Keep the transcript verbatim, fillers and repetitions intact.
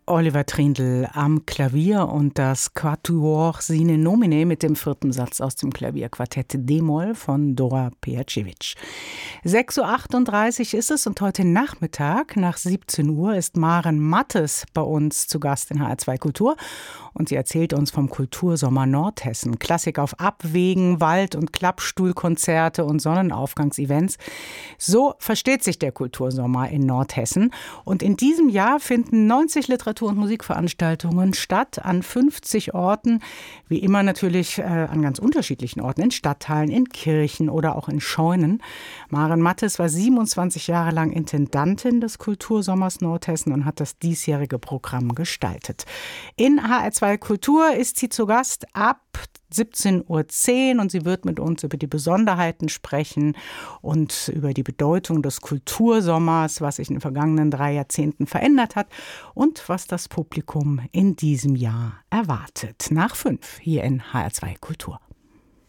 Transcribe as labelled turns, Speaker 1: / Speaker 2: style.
Speaker 1: Oliver Trindl am Klavier und das Quatuor Sine Nomine mit dem vierten Satz aus dem Klavierquartett D-Moll von Dora Pejacevic. sechs Uhr achtunddreißig ist es und heute Nachmittag nach siebzehn Uhr ist Maren Mattes bei uns zu Gast in H R zwei Kultur und sie erzählt uns vom Kultursommer Nordhessen. Klassik auf Abwägen, Wald- und Klappstuhlkonzerte und Sonnenaufgangsevents. So versteht sich der Kultursommer in Nordhessen und in diesem Jahr finden neunzig Literatur- und Musikveranstaltungen statt an fünfzig Orten, wie immer natürlich äh, an ganz unterschiedlichen Orten, in Stadtteilen, in Kirchen oder auch in Scheunen. Maren Mattes war siebenundzwanzig Jahre lang Intendantin des Kultursommers Nordhessen und hat das diesjährige Programm gestaltet. In H R zwei Kultur ist sie zu Gast ab siebzehn Uhr zehn und sie wird mit uns über die Besonderheiten sprechen und über die Bedeutung des Kultursommers, was sich in den vergangenen drei Jahrzehnten verändert hat und was das Publikum in diesem Jahr erwartet. Nach fünf hier in H R zwei Kultur.